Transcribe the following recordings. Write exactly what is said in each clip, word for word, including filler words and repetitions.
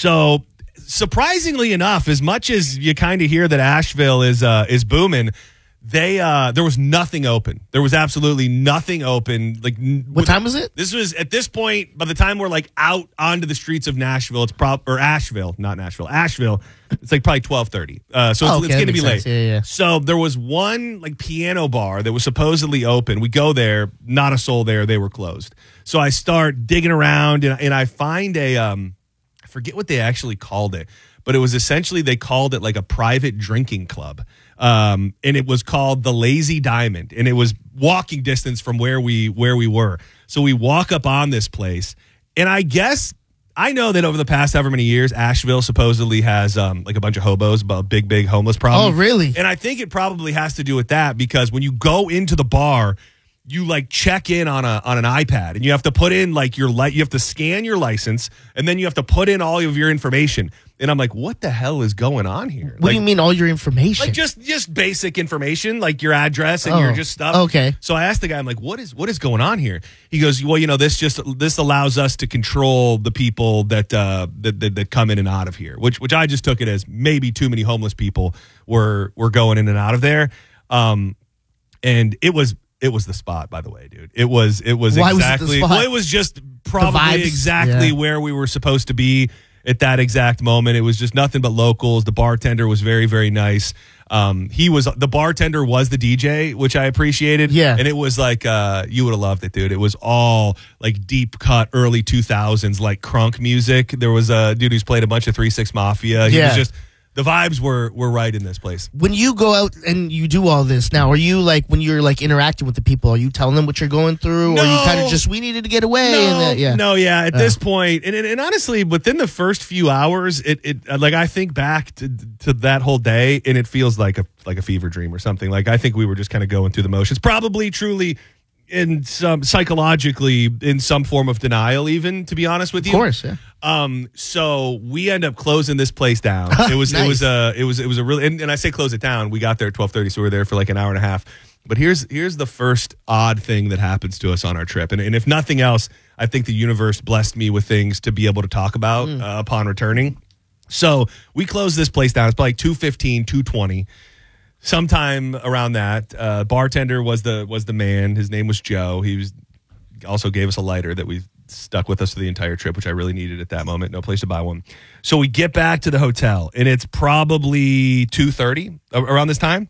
So surprisingly enough, as much as you kind of hear that Asheville is uh, is booming, they uh, there was nothing open. There was absolutely nothing open. Like, what time was it? This was at this point. By the time we're like out onto the streets of Nashville, it's prob or Asheville, not Nashville, Asheville. It's like probably twelve thirty. Uh, so it's, oh, okay, it's going to be sense. late. Yeah, yeah. So there was one like piano bar that was supposedly open. We go there, not a soul there. They were closed. So I start digging around and, and I find a um, I forget what they actually called it, but it was essentially they called it like a private drinking club. Um, and it was called the Lazy Diamond, and it was walking distance from where we where we were. So we walk up on this place, and I guess I know that over the past however many years, Asheville supposedly has um, like a bunch of hobos, a big big homeless problem. Oh, really? And I think it probably has to do with that because when you go into the bar, you like check in on a on an iPad, and you have to put in like your li- you have to scan your license, and then you have to put in all of your information. And I'm like, what the hell is going on here? What like, do you mean all your information? Like just just basic information, like your address and oh, your just stuff. Okay. So I asked the guy, I'm like, what is what is going on here? He goes, well, you know, this just this allows us to control the people that uh, that, that that come in and out of here, which which I just took it as maybe too many homeless people were were going in and out of there. Um, and it was it was the spot, by the way, dude. It was it was Why exactly was it the spot? Well, it was just probably exactly yeah. where we were supposed to be at that exact moment. It was just nothing but locals. The bartender was very, very nice. Um, he was the bartender was the D J, which I appreciated. Yeah. And it was like uh, you would have loved it, dude. It was all like deep cut early two thousands, like crunk music. There was a dude who's played a bunch of three six Mafia. He yeah. was just the vibes were were right in this place. When you go out and you do all this now, are you like when you're like interacting with the people, are you telling them what you're going through, no. or you kind of just we needed to get away? No, and that, yeah, no, yeah. At uh. this point, and, and, and honestly, within the first few hours, it it like I think back to to that whole day, and it feels like a like a fever dream or something. Like I think we were just kind of going through the motions, probably truly in some psychologically in some form of denial, even to be honest with you. Of course, yeah. Um, so we end up closing this place down. It was, nice. it was a, it was, it was a really, and, and I say close it down. We got there at twelve thirty, so we were there for like an hour and a half. But here's, here's the first odd thing that happens to us on our trip. And, and if nothing else, I think the universe blessed me with things to be able to talk about mm. uh, upon returning. So we closed this place down. It's probably two fifteen, two twenty. Sometime around that, uh, bartender was the, was the man. His name was Joe. He was also gave us a lighter that we stuck with us for the entire trip, which I really needed at that moment. No place to buy one. So we get back to the hotel, and it's probably two thirty around this time.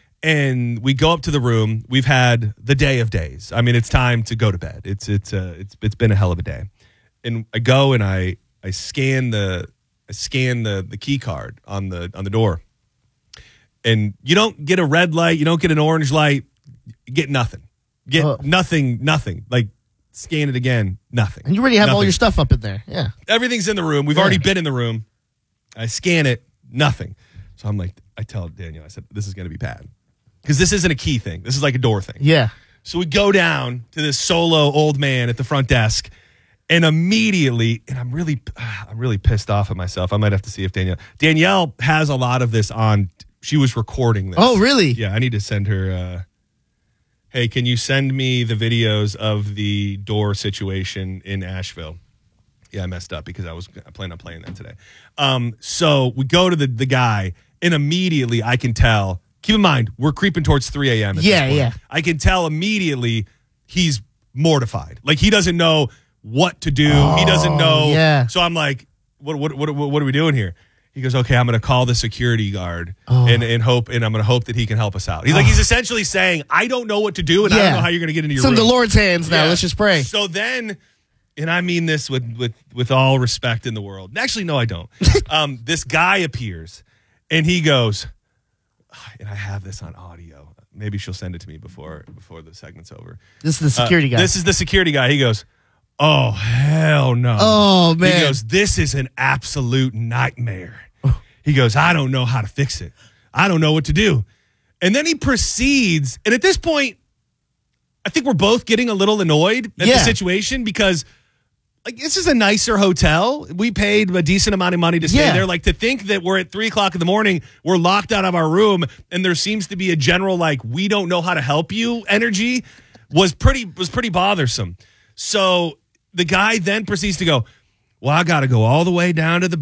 And we go up to the room. We've had the day of days. I mean, it's time to go to bed. It's it's uh, it's it's been a hell of a day. And I go and I I scan the I scan the the key card on the on the door. And you don't get a red light, you don't get an orange light, you get nothing. Get oh. nothing, nothing. Like scan it again, nothing. And you already have nothing. all your stuff up in there. Yeah. Everything's in the room. We've yeah. already been in the room. I scan it, nothing. So I'm like, I tell Daniel, I said, this is going to be bad. Because this isn't a key thing. This is like a door thing. Yeah. So we go down to this solo old man at the front desk, and immediately, and I'm really, I'm really pissed off at myself. I might have to see if Danielle, Danielle has a lot of this on. She was recording this. Oh, really? Yeah, I need to send her. Uh, hey, can you send me the videos of the door situation in Asheville? Yeah, I messed up because I was I planned on playing that today. Um, so we go to the, the guy, and immediately I can tell. Keep in mind, we're creeping towards three a.m. at yeah, this point. yeah. I can tell immediately he's mortified. Like, he doesn't know what to do. Oh, he doesn't know. Yeah. So I'm like, what, what, what, what are we doing here? He goes, okay, I'm going to call the security guard oh. and, and hope, and I'm going to hope that he can help us out. He's oh. like, he's essentially saying, I don't know what to do, and yeah. I don't know how you're going to get into your it's room. It's in the Lord's hands now. Yeah. Let's just pray. So then, and I mean this with, with, with all respect in the world. Actually, no, I don't. um, this guy appears, and he goes, and I have this on audio. Maybe she'll send it to me before before the segment's over. This is the security uh, guy. This is the security guy. He goes, oh, hell no. Oh, man. He goes, this is an absolute nightmare. He goes, I don't know how to fix it. I don't know what to do. And then he proceeds, and at this point, I think we're both getting a little annoyed at yeah. the situation because, like, this is a nicer hotel. We paid a decent amount of money to stay yeah. there. Like, to think that we're at three o'clock in the morning, we're locked out of our room, and there seems to be a general, like, we don't know how to help you energy was pretty was pretty bothersome. So the guy then proceeds to go, well, I got to go all the way down to the